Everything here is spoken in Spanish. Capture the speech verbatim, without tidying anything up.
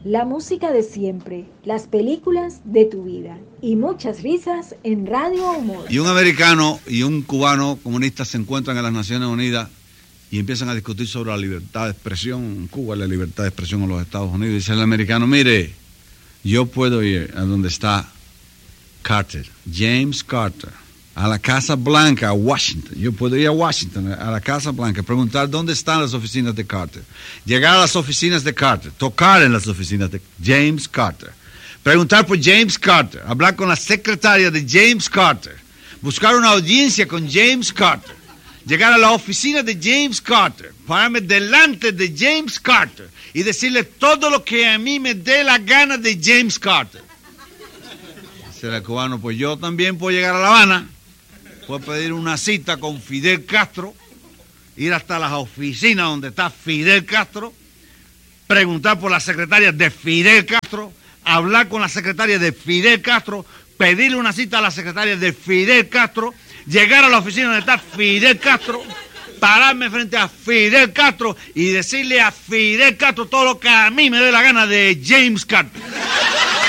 La música de siempre, las películas de tu vida y muchas risas en Radio Humor. Y un americano y un cubano comunista se encuentran en las Naciones Unidas y empiezan a discutir sobre la libertad de expresión en Cuba, la libertad de expresión en los Estados Unidos. Y dice el americano, mire, yo puedo ir a donde está Carter, James Carter, a la Casa Blanca, a Washington. Yo puedo ir a Washington, a la Casa Blanca, preguntar dónde están las oficinas de Carter. Llegar a las oficinas de Carter, tocar en las oficinas de James Carter. Preguntar por James Carter, hablar con la secretaria de James Carter. Buscar una audiencia con James Carter. Llegar a la oficina de James Carter, pararme delante de James Carter y decirle todo lo que a mí me dé la gana de James Carter. Dice el cubano, pues yo también puedo llegar a La Habana. Puedo pedir una cita con Fidel Castro, ir hasta las oficinas donde está Fidel Castro, preguntar por la secretaria de Fidel Castro, hablar con la secretaria de Fidel Castro, pedirle una cita a la secretaria de Fidel Castro, llegar a la oficina donde está Fidel Castro, pararme frente a Fidel Castro y decirle a Fidel Castro todo lo que a mí me dé la gana de James Carter.